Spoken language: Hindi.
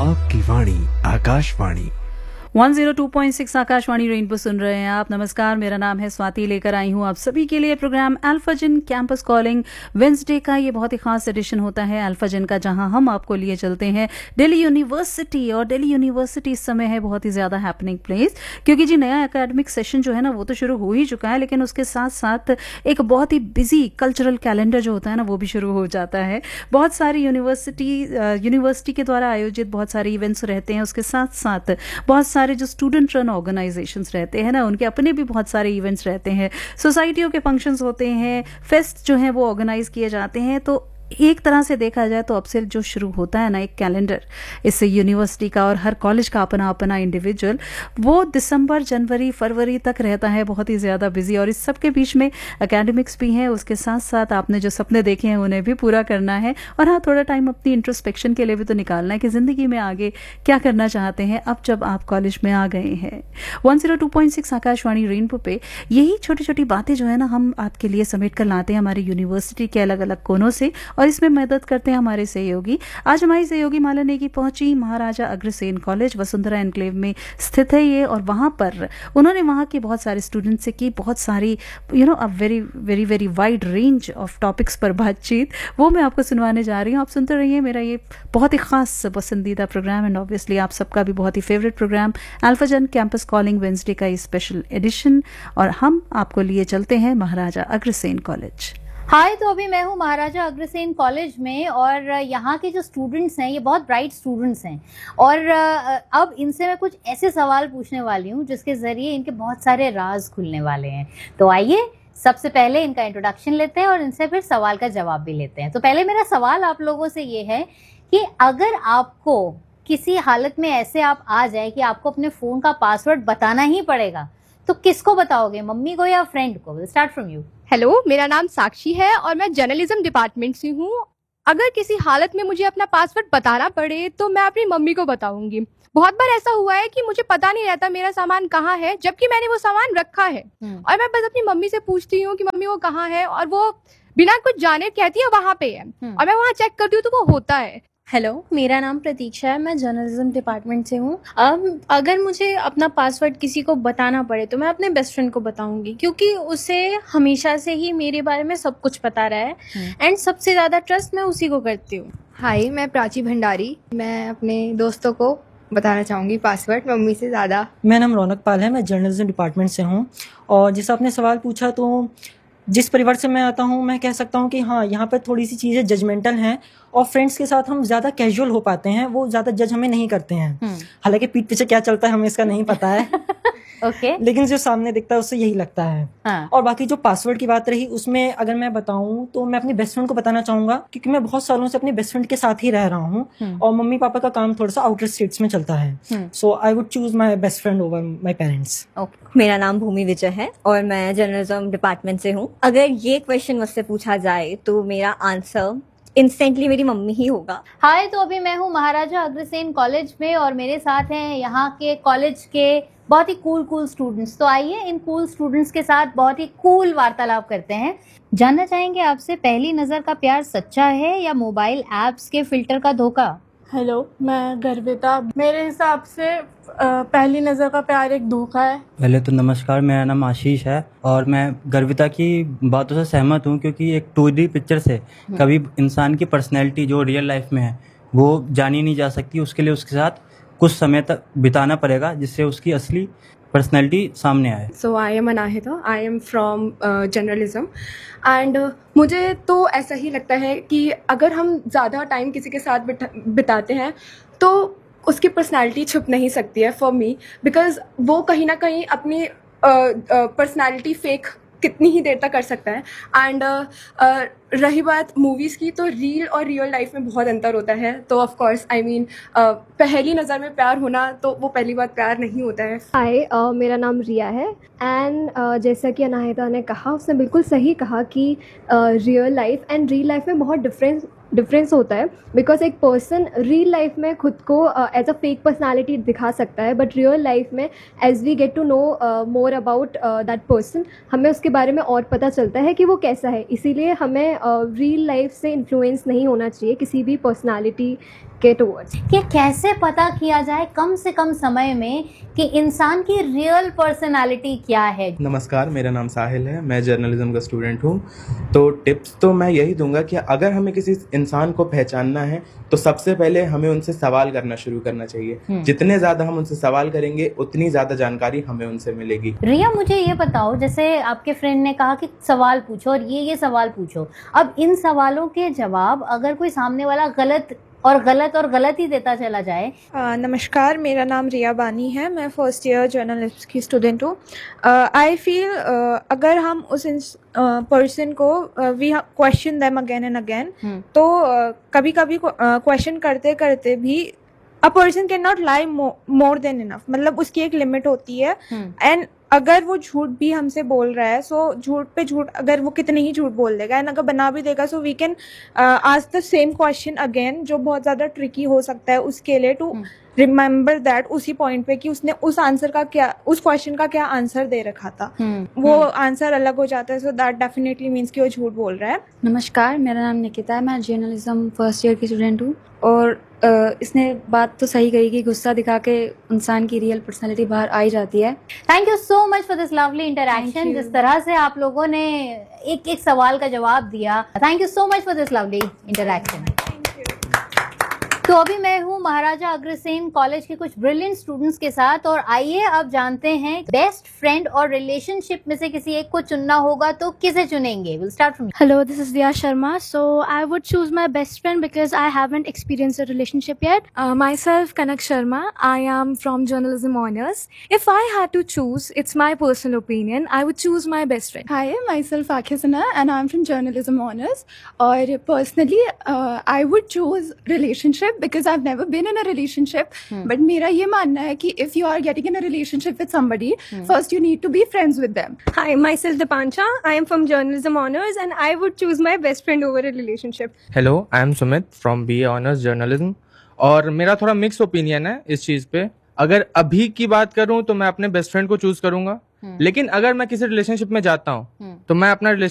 आपकी वाणी आकाशवाणी 102.6 आकाशवाणी रेनबो सुन रहे हैं आप। नमस्कार, मेरा नाम है स्वाति, लेकर आई हूँ आप सभी के लिए प्रोग्राम अल्फाजिन कैंपस कॉलिंग। वेंसडे का ये बहुत ही खास एडिशन होता है अल्फाजिन का, जहां हम आपको लिए चलते हैं दिल्ली यूनिवर्सिटी। और दिल्ली यूनिवर्सिटी इस समय है बहुत ही ज़्यादा हैपनिंग प्लेस, क्योंकि जी नया एकेडमिक सेशन जो है ना वो तो शुरू हो ही चुका है, लेकिन उसके साथ साथ एक बहुत ही बिजी कल्चरल कैलेंडर जो होता है ना वो भी शुरू हो जाता है। बहुत सारी यूनिवर्सिटी के द्वारा आयोजित बहुत सारे इवेंट्स रहते हैं। उसके साथ साथ बहुत सारे जो स्टूडेंट रन ऑर्गेनाइजेशंस रहते हैं ना, उनके अपने भी बहुत सारे इवेंट्स रहते हैं। सोसाइटियों के फंक्शंस होते हैं, फेस्ट जो हैं वो ऑर्गेनाइज किए जाते हैं। तो एक तरह से देखा जाए तो अब से जो शुरू होता है ना एक कैलेंडर, इससे यूनिवर्सिटी का और हर कॉलेज का अपना अपना इंडिविजुअल, वो दिसंबर, जनवरी, फरवरी तक रहता है बहुत ही ज़्यादा बिजी। और इस सब के बीच में एकेडमिक्स भी हैं, उसके साथ साथ आपने जो सपने देखे हैं उन्हें भी पूरा करना है। और हाँ, थोड़ा टाइम अपनी इंट्रोस्पेक्शन के लिए भी तो निकालना है कि ज़िंदगी में आगे क्या करना चाहते हैं अब जब आप कॉलेज में आ गए हैं। 102.6 आकाशवाणी रेनबो पे यही छोटी छोटी बातें जो है ना हम आपके लिए समेट कर लाते हैं हमारी यूनिवर्सिटी के अलग अलग कोनों से, और इसमें मदद करते हैं हमारे सहयोगी। आज हमारी सहयोगी माला नेगी पहुंची महाराजा अग्रसेन कॉलेज, वसुंधरा एनक्लेव में स्थित है ये, और वहां पर उन्होंने वहां के बहुत सारे स्टूडेंट से की बहुत सारी a very very very wide range of topics पर बातचीत। वो मैं आपको सुनवाने जा रही हूँ। आप सुनते रहिए मेरा ये बहुत ही खास पसंदीदा प्रोग्राम, एंड ऑब्वियसली आप सबका भी बहुत ही favourite programme अल्फाजन campus calling Wednesday का ये स्पेशल एडिशन। और हम आपको लिए चलते हैं महाराजा अग्रसेन कॉलेज। हाय, तो अभी मैं हूँ महाराजा अग्रसेन कॉलेज में, और यहाँ के जो स्टूडेंट्स हैं ये बहुत ब्राइट स्टूडेंट्स हैं। और अब इनसे मैं कुछ ऐसे सवाल पूछने वाली हूँ जिसके ज़रिए इनके बहुत सारे राज खुलने वाले हैं। तो आइए सबसे पहले इनका इंट्रोडक्शन लेते हैं और इनसे फिर सवाल का जवाब भी लेते हैं। तो पहले मेरा सवाल आप लोगों से ये है कि अगर आपको किसी हालत में ऐसे आप आ जाए कि आपको अपने फ़ोन का पासवर्ड बताना ही पड़ेगा, तो किसको बताओगे, मम्मी को या फ्रेंड को? Will start from you. Hello, मेरा नाम साक्षी है और मैं जर्नलिज्म डिपार्टमेंट से हूँ। अगर किसी हालत में मुझे अपना पासवर्ड बताना पड़े तो मैं अपनी मम्मी को बताऊंगी। बहुत बार ऐसा हुआ है कि मुझे पता नहीं रहता मेरा सामान कहाँ है, जबकि मैंने वो सामान रखा है, और मैं बस अपनी मम्मी से पूछती हूँ कि मम्मी वो कहाँ है, और वो बिना कुछ जाने कहती है वहाँ पे है, और मैं वहाँ चेक करती हूँ तो वो होता है। हेलो, मेरा नाम प्रतीक्षा है, मैं जर्नलिज्म डिपार्टमेंट से हूँ। अब अगर मुझे अपना पासवर्ड किसी को बताना पड़े तो मैं अपने बेस्ट फ्रेंड को बताऊंगी, क्योंकि उसे हमेशा से ही मेरे बारे में सब कुछ पता रहा है, एंड सबसे ज़्यादा ट्रस्ट मैं उसी को करती हूँ। हाय, मैं प्राची भंडारी। मैं अपने दोस्तों को बताना चाहूँगी पासवर्ड, मम्मी से ज़्यादा। मेरा नाम रौनक पाल है, मैं जर्नलिज्म डिपार्टमेंट से हूँ। और जैसा आपने सवाल पूछा, तो जिस परिवार से मैं आता हूँ मैं कह सकता हूँ कि हाँ, यहाँ पर थोड़ी सी चीज़ें जजमेंटल हैं, और फ्रेंड्स के साथ हम ज़्यादा कैजुअल हो पाते हैं, वो ज़्यादा जज हमें नहीं करते हैं। हालांकि पीठ पीछे क्या चलता है हमें इसका नहीं पता है लेकिन जो सामने दिखता है उससे यही लगता है। और बाकी जो पासवर्ड की बात रही, उसमें अगर मैं बताऊं तो मैं अपनी बेस्ट फ्रेंड को बताना चाहूंगा, क्योंकि मैं बहुत सालों से अपने बेस्ट फ्रेंड के साथ ही रह रहा हूँ, और मम्मी पापा का काम थोड़ा सा आउटर स्टेट्स में चलता है। सो I would choose my best friend over my parents. मेरा नाम भूमि विजय है और मैं जर्नलिज्म डिपार्टमेंट से हूँ। अगर ये क्वेश्चन मुझसे पूछा जाए तो मेरा आंसर इंस्टेंटली मेरी मम्मी ही होगा। हाय, तो अभी मैं हूँ महाराजा अग्रसेन कॉलेज में, और मेरे साथ हैं यहाँ के कॉलेज के बहुत ही कूल स्टूडेंट्स। तो आइए इन कूल स्टूडेंट्स के साथ बहुत ही कूल वार्तालाप करते हैं। जानना चाहेंगे आपसे, पहली नज़र का प्यार सच्चा है या मोबाइल ऐप्स के फिल्टर का धोखा? हेलो, मैं गर्विता। मेरे हिसाब से पहली नज़र का प्यार एक धोखा है। पहले तो नमस्कार, मेरा नाम आशीष है और मैं गर्विता की बातों से सहमत हूँ, क्योंकि एक 2D पिक्चर से कभी इंसान की पर्सनैलिटी जो रियल लाइफ में है वो जानी नहीं जा सकती। उसके लिए उसके साथ कुछ समय तक बिताना पड़ेगा जिससे उसकी असली पर्सनैलिटी सामने आए। सो I am Anahita, I am from journalism, and मुझे तो ऐसा ही लगता है कि अगर हम ज़्यादा टाइम किसी के साथ बिताते हैं तो उसकी पर्सनैलिटी छुप नहीं सकती है फॉर मी, बिकॉज वो कहीं ना कहीं अपनी पर्सनैलिटी फेक कितनी ही देर तक कर सकता है। एंड रही बात मूवीज़ की, तो रील और रियल लाइफ में बहुत अंतर होता है। तो ऑफ कोर्स आई मीन पहली नज़र में प्यार होना तो वो पहली बात प्यार नहीं होता है। हाय, मेरा नाम रिया है, एंड जैसा कि अनाहिता ने कहा, उसने बिल्कुल सही कहा कि real life and real life में बहुत डिफरेंस होता है, बिकॉज एक पर्सन रियल लाइफ में खुद को एज अ फेक पर्सनालिटी दिखा सकता है, बट रियल लाइफ में as we get to know more about that person, हमें उसके बारे में और पता चलता है कि वो कैसा है। इसीलिए हमें रियल लाइफ से इन्फ्लुएंस नहीं होना चाहिए किसी भी पर्सनालिटी के टुवर्ड्स। कि कैसे पता किया जाए कम से कम समय में कि इंसान की रियल पर्सनालिटी क्या है। नमस्कार, मेरा नाम साहिल है, मैं जर्नलिज्म का स्टूडेंट हूँ। तो टिप्स तो मैं यही दूंगा कि अगर हमें किसी इंसान को पहचानना है तो सबसे पहले हमें उनसे सवाल करना शुरू करना चाहिए। जितने ज्यादा हम उनसे सवाल करेंगे उतनी ज्यादा जानकारी हमें उनसे मिलेगी। रिया, मुझे ये बताओ, जैसे आपके फ्रेंड ने कहा कि सवाल पूछो और ये सवाल पूछो, अब इन सवालों के जवाब अगर कोई सामने वाला गलत ही देता चला जाए। नमस्कार, मेरा नाम रिया बानी है, मैं फर्स्ट ईयर जर्नलिस्ट की स्टूडेंट हूँ। आई फील अगर हम उस पर्सन को we question them again and again, तो कभी कभी क्वेश्चन करते करते भी a person can not lie more than enough, मतलब उसकी एक लिमिट होती है। एंड अगर वो झूठ भी हमसे बोल रहा है, सो झूठ पे झूठ, अगर वो कितने ही झूठ बोल देगा एंड अगर बना भी देगा, so we can ask the same question again, जो बहुत ज्यादा ट्रिकी हो सकता है उसके लिए, टू रिमेम्बर दैट उसी पॉइंट पे कि उसने उस आंसर का क्या, उस क्वेश्चन का क्या आंसर दे रखा था। वो आंसर अलग हो जाता है, सो दैट डेफिनेटली मीन्स कि वो झूठ बोल रहा है। नमस्कार, मेरा नाम निकिता है, मैं जर्नलिज्म फर्स्ट ईयर की स्टूडेंट हूँ। और इसने बात तो सही कही कि गुस्सा दिखा के इंसान की रियल पर्सनालिटी बाहर आई जाती है। Thank you so much for this lovely interaction. जिस तरह से आप लोगों ने एक सवाल का जवाब दिया, thank you so much for this lovely interaction. तो अभी मैं हूँ महाराजा अग्रसेन कॉलेज के कुछ ब्रिलियंट स्टूडेंट्स के साथ, और आइए अब जानते हैं बेस्ट फ्रेंड और रिलेशनशिप में से किसी एक को चुनना होगा तो किसे चुनेंगे। Will start from. Hello, this is Diya Sharma. So I would choose my best friend because I haven't experienced a relationship yet. Myself, Kanak Sharma. I am from journalism honors. If I had to choose, it's my personal opinion, I would choose my best friend. Hi, myself Akhya Sinha and I'm from journalism honors. और personally, I would choose relationship because I've never been in a relationship. But मेरा ये मानना है कि if you are getting in a relationship with somebody, first you need to be friends with them. Hi, myself Dipansha. I am from journalism honors and I would choose my best friend over a relationship. Hello, I am Sumit from BA honours journalism. और मेरा थोड़ा मिक्स ओपिनियन है इस चीज़ पे। अगर अभी की बात करूं तो मैं अपने बेस्ट फ्रेंड को चूज करूंगा, लेकिन अगर मैं किसी रिलेशनशिप में जाता हूं तो मैं अपना